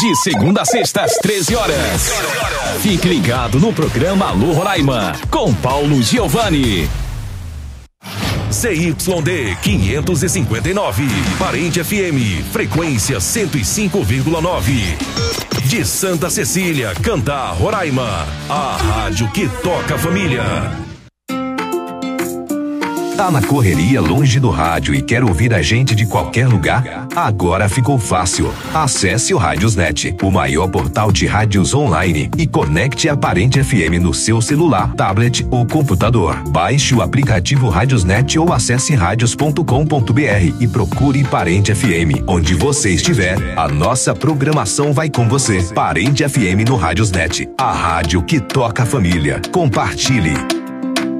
De segunda a sexta às 13 horas. Fique ligado no programa Alô Roraima, com Paulo Giovanni. CYD 559, Parente FM, frequência 105,9. De Santa Cecília, Cantar, Roraima, a rádio que toca a família. Tá na correria, longe do rádio e quer ouvir a gente de qualquer lugar? Agora ficou fácil. Acesse o Rádiosnet, o maior portal de rádios online, e conecte a Parente FM no seu celular, tablet ou computador. Baixe o aplicativo Rádiosnet ou acesse radios.com.br e procure Parente FM. Onde você estiver, a nossa programação vai com você. Parente FM no Rádiosnet, a rádio que toca a família. Compartilhe.